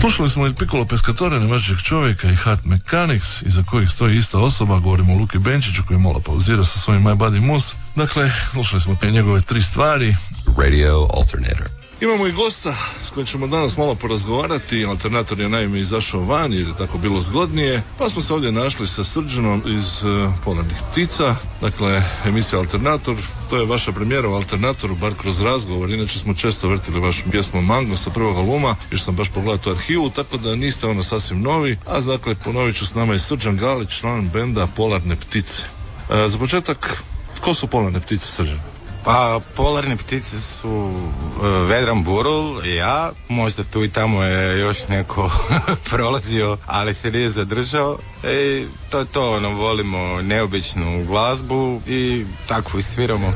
Slušali smo Il Piccolo Pescatore, Nevažećeg čovjeka i Heart Mechanics, iza kojih stoji ista osoba, govorimo o Luki Benčiću koji je malo pauzirao sa svojim My Buddy Moose. Dakle, slušali smo te njegove 3 stvari. Radio Alternator. Imamo i gosta s kojim ćemo danas malo porazgovarati. Alternator je naime izašao van jer je tako bilo zgodnije, pa smo se ovdje našli sa Srđanom iz Polarnih ptica. Dakle, emisija Alternator, to je vaša premijera u Alternatoru, bar kroz razgovor. Inače smo često vrtili vašu pjesmu Mango sa prvog albuma, jer sam baš pogledao tu arhivu, tako da niste ono sasvim novi. A dakle, ponovit ću, s nama je Srđan Galić, član benda Polarne ptice. Za početak, ko su Polarne ptice, Srđan? Pa, Polarne ptice su Vedran Burul, ja, možda tu i tamo je još neko prolazio, ali se nije zadržao. I to je to, volimo neobičnu glazbu i takvu i sviramo.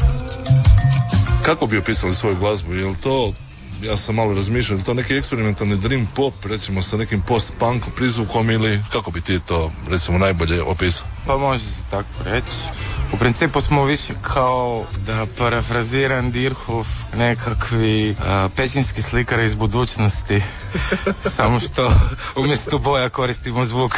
Kako bi opisali svoju glazbu? Je li to, ja sam malo razmišljao, je li to neki eksperimentalni dream pop, recimo sa nekim post-punk prizvukom, ili kako bi ti to, recimo, najbolje opisao? Pa može se tako reći. U principu smo više kao, da parafraziram Dirhof, nekakvi pećinski slikari iz budućnosti. Samo što umjesto boja koristimo zvuk.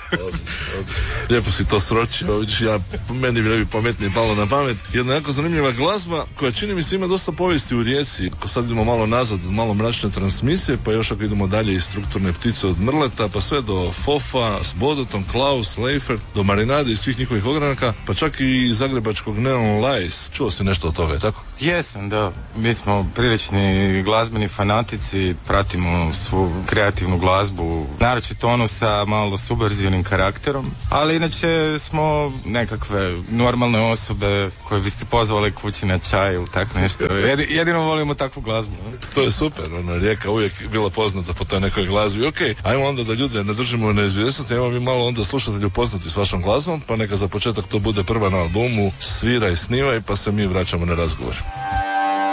Lijepo si to sročio, vidiš, meni bi pametnije palo na pamet. Jedna jako zanimljiva glazba koja čini mi se ima dosta povijesti u Rijeci. Ako sad idemo malo nazad, malo mračne transmisije, pa još ako idemo dalje iz Strukturne ptice od Mrleta, pa sve do Fofa, s Bodotom, Klaus, Leifert, do Marinade i svih njihovih ogranaka, pa čak i zagrebačkog Neon Lies. Čuo si nešto od toga, je tako? Jesam, da. Mi smo prilični glazbeni fanatici, pratimo svu kreativnu glazbu, naročito onu sa malo subverzivnim karakterom, ali inače smo nekakve normalne osobe koje biste pozvali kući na čaj ili tako nešto. Jedino volimo takvu glazbu. To je super, Rijeka uvijek bila poznata po toj nekoj glazbi. Ok, ajmo onda da ljude ne držimo u neizvjesnosti, ajmo mi malo onda slušatelji upoznati s vašom glazbom, pa neka za početak to bude prva na albumu Sviraj, snivaj, pa se mi vraćamo na razgovor.